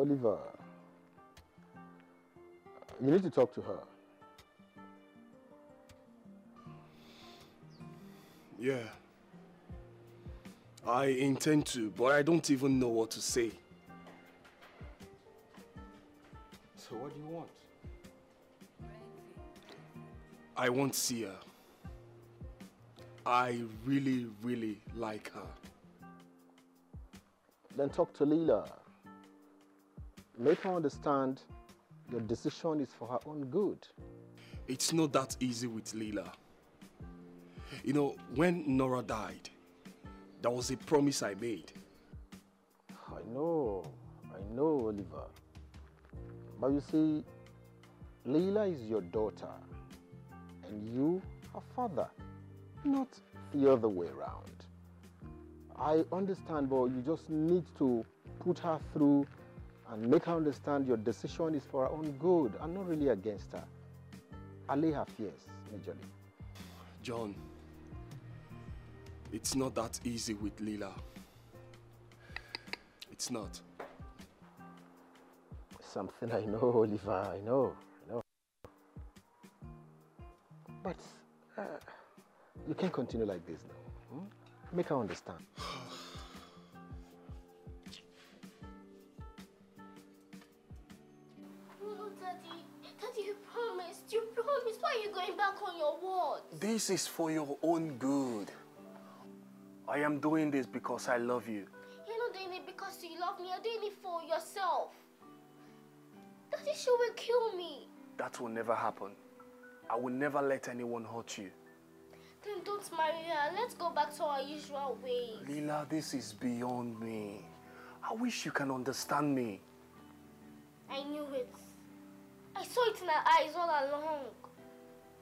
Oliver, you need to talk to her. Yeah. I intend to, but I don't even know what to say. So what do you want? I won't see her. I really, really like her. Then talk to Leela. Make her understand your decision is for her own good. It's not that easy with Leela. You know, when Nora died, that was a promise I made. I know, Oliver. But you see, Leela is your daughter and you her father, not the other way around. I understand, but you just need to put her through and make her understand your decision is for her own good and not really against her. Allay her fears, majorly. John, it's not that easy with Leela. It's not. Something I know, Oliver, I know. But you can't continue like this now. Make her understand. No, Daddy. Daddy, you promised. You promised. Why are you going back on your words? This is for your own good. I am doing this because I love you. You're not doing it because you love me. You're doing it for yourself. Daddy, she will kill me. That will never happen. I will never let anyone hurt you. Then don't marry her. Let's go back to our usual ways. Leela, this is beyond me. I wish you can understand me. I knew it. I saw it in her eyes all along.